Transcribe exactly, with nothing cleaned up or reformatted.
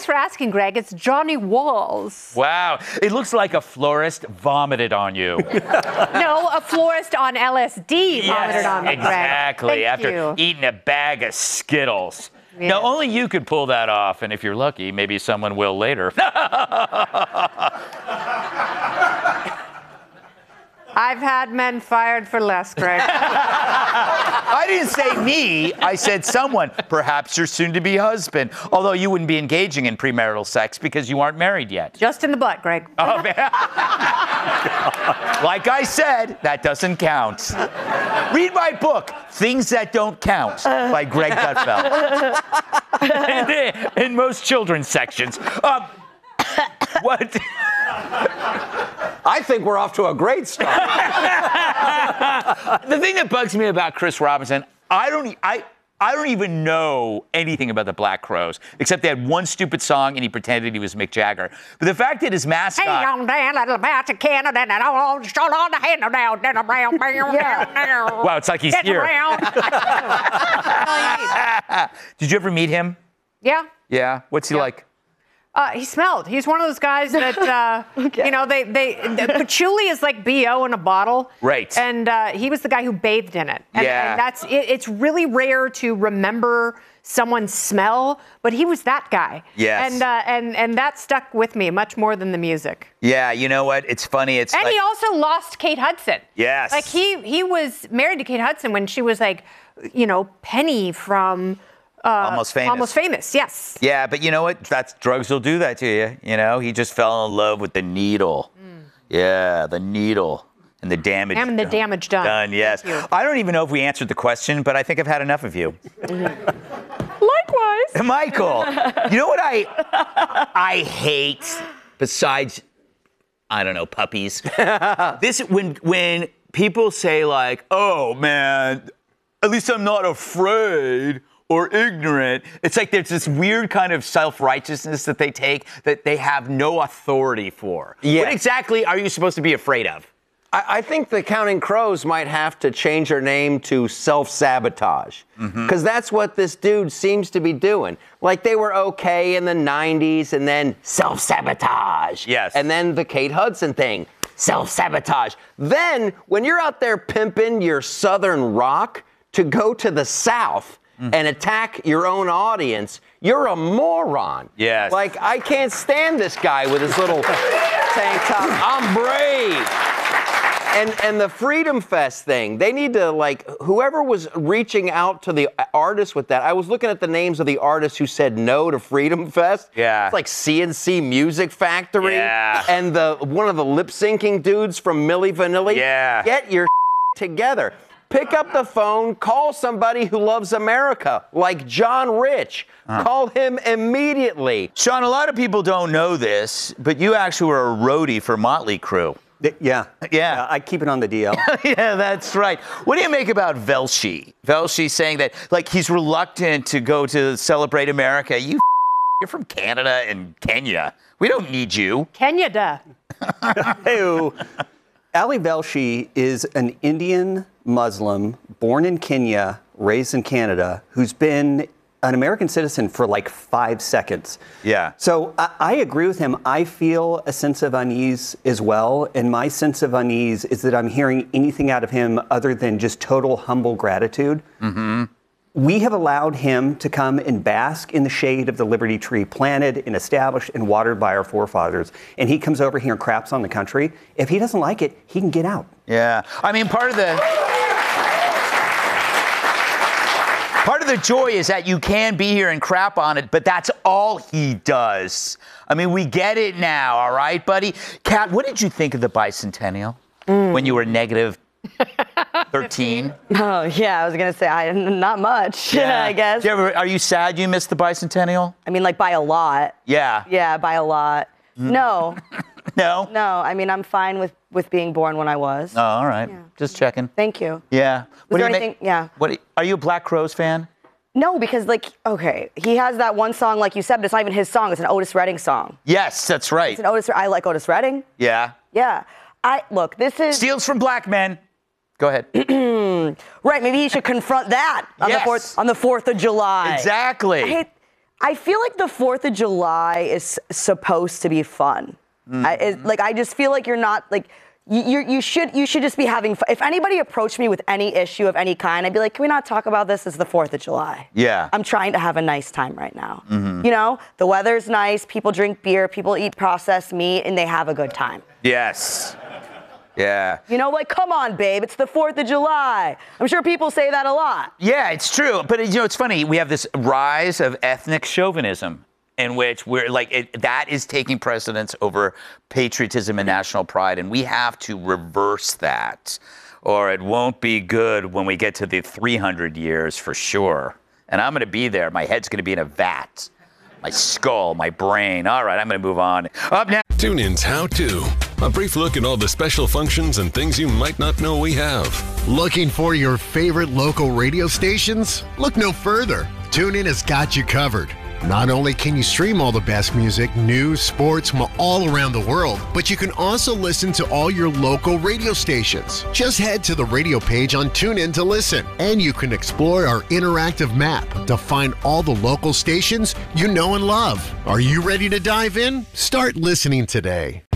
Thanks for asking, Greg. It's Johnny Walls. Wow. It looks like a florist vomited on you. No, a florist on L S D vomited Yes, on me, Greg. exactly. Thank After you. eating a bag of Skittles. Yeah. Now, only you could pull that off, and if you're lucky, maybe someone will later. I've had men fired for less, Greg. I didn't say me. I said someone, perhaps your soon-to-be husband. Although you wouldn't be engaging in premarital sex because you aren't married yet. Just in the butt, Greg. Oh, man. Like I said, that doesn't count. Read my book, Things That Don't Count, by Greg Gutfeld. in, in most children's sections. Um, what? I think we're off to a great start. The thing that bugs me about Chris Robinson, I don't, e- I, I don't even know anything about the Black Crowes, except they had one stupid song and he pretended he was Mick Jagger. But the fact that his mascot... Hey, on down, little about to Canada, and all shot on the hand down, down around, down. Wow, it's like he's Get here. around. Did you ever meet him? Yeah. Yeah? What's he Yeah. like? Uh, he smelled. He's one of those guys that, uh, Okay. you know, they, they, the patchouli is like B O in a bottle. Right. And uh, he was the guy who bathed in it. And, Yeah. and that's, it, it's really rare to remember someone's smell, but he was that guy. Yes. And, uh, and, and that stuck with me much more than the music. Yeah, you know what? It's funny. It's And like, he also lost Kate Hudson. Yes. Like he, he was married to Kate Hudson when she was like, you know, Penny from... Uh, Almost Famous. Almost Famous, yes. Yeah, but you know what? That's drugs will do that to you. You know, he just fell in love with the needle. Mm. Yeah, the needle and the damage. And the done. damage done. Done, yes. Thank you. I don't even know if we answered the question, but I think I've had enough of you. Likewise. Michael, you know what I I hate besides, I don't know, puppies? This when when people say like, oh man, at least I'm not afraid or ignorant. It's like there's this weird kind of self-righteousness that they take that they have no authority for. Yeah. What exactly are you supposed to be afraid of? I, I think the Counting Crows might have to change their name to Self-Sabotage. Because that's what this dude seems to be doing. Like they were okay in the nineties and then Self-Sabotage. Yes. And then the Kate Hudson thing. Self-sabotage. Then, when you're out there pimping your Southern rock to go to the South and attack your own audience, you're a moron. Yes. Like, I can't stand this guy with his little tank top. I'm brave. And and the Freedom Fest thing, they need to, like, whoever was reaching out to the artists with that, I was looking at the names of the artists who said no to Freedom Fest. Yeah. It's like C N C Music Factory. Yeah. And the one of the lip syncing dudes from Milli Vanilli. Yeah. Get your together. Pick up the phone, call somebody who loves America, like John Rich. Call him immediately. Sean, a lot of people don't know this, but you actually were a roadie for Motley Crue. Yeah. Yeah. I keep it on the D L. Yeah, that's right. What do you make about Velshi? Velshi saying that, like, he's reluctant to go to celebrate America. You, you're from Canada and Kenya. We don't need you. Kenya, duh. Hey, Ali Velshi is an Indian Muslim born in Kenya, raised in Canada, who's been an American citizen for like five seconds. Yeah. So I, I agree with him. I feel a sense of unease as well. And my sense of unease is that I'm hearing anything out of him other than just total humble gratitude. Mm-hmm. We have allowed him to come and bask in the shade of the Liberty Tree, planted and established and watered by our forefathers. And he comes over here and craps on the country. If he doesn't like it, he can get out. Yeah. I mean, part of the part of the joy is that you can be here and crap on it, but that's all he does. I mean, we get it now, all right, buddy? Kat, what did you think of the bicentennial mm. when you were negative thirteen? Oh, yeah, I was going to say, I not much, Yeah. I guess. Do you ever, are you sad you missed the bicentennial? I mean, like, by a lot. Yeah. Yeah, by a lot. No. No? No, I mean, I'm fine with, with being born when I was. Oh, all right. Yeah. Just checking. Thank you. Yeah. Was there do you anything? Yeah. What, are you a Black Crowes fan? No, because, like, okay, he has that one song, like you said, but it's not even his song. It's an Otis Redding song. Yes, that's right. It's an Otis. I like Otis Redding. Yeah. Yeah. I look. This is Steals from black men. Go ahead. right. Maybe he should confront that on Yes. the fourth on the Fourth of July. Exactly. I hate. I feel like the fourth of July is supposed to be fun. Mm-hmm. I, it, like I just feel like you're not like you you you should you should just be having fun. If anybody approached me with any issue of any kind, I'd be like, can we not talk about this? It's the fourth of July. Yeah. I'm trying to have a nice time right now. Mm-hmm. You know, the weather's nice. People drink beer. People eat processed meat, and they have a good time. Yes. Yeah. You know, like, come on, babe, it's the fourth of July. I'm sure people say that a lot. Yeah, it's true. But, you know, it's funny. We have this rise of ethnic chauvinism in which we're like, it, that is taking precedence over patriotism and national pride. And we have to reverse that, or it won't be good when we get to the three hundred years for sure. And I'm going to be there. My head's going to be in a vat. My skull, my brain. All right, I'm going to move on. Up now. TuneIn's How To. A brief look at all the special functions and things you might not know we have. Looking for your favorite local radio stations? Look no further. TuneIn has got you covered. Not only can you stream all the best music, news, sports from all around the world, but you can also listen to all your local radio stations. Just head to the radio page on TuneIn to listen, and you can explore our interactive map to find all the local stations you know and love. Are you ready to dive in? Start listening today.